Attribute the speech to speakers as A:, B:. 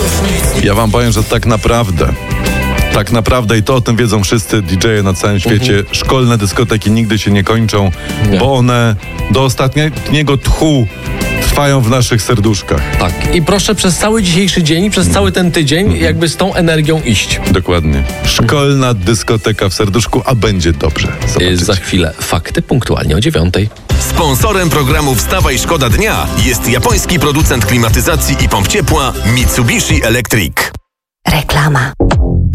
A: Ja wam powiem, że tak naprawdę i to o tym wiedzą wszyscy DJ-e na całym świecie, szkolne dyskoteki nigdy się nie kończą, bo one do ostatniego tchu trwają w naszych serduszkach.
B: Tak. I proszę przez cały dzisiejszy dzień i przez cały ten tydzień jakby z tą energią iść.
A: Dokładnie. Szkolna dyskoteka w serduszku, a będzie dobrze. Zobaczycie.
B: Za chwilę fakty punktualnie o 9:00.
C: Sponsorem programu Wstawaj Szkoda Dnia jest japoński producent klimatyzacji i pomp ciepła Mitsubishi Electric.
D: Reklama.